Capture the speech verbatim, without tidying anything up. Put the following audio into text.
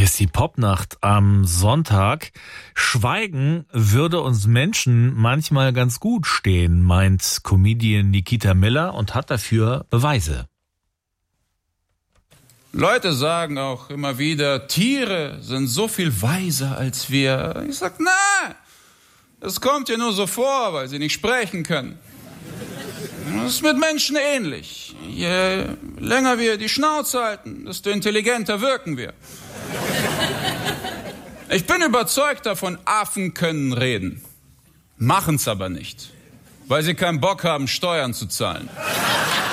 Hier ist die Popnacht am Sonntag. Schweigen würde uns Menschen manchmal ganz gut stehen, meint Comedian Nikita Miller und hat dafür Beweise. Leute sagen auch immer wieder, Tiere sind so viel weiser als wir. Ich sag, na, das kommt dir nur so vor, weil sie nicht sprechen können. Das ist mit Menschen ähnlich. Je länger wir die Schnauze halten, desto intelligenter wirken wir. Ich bin überzeugt davon, Affen können reden, machen's aber nicht, weil sie keinen Bock haben, Steuern zu zahlen.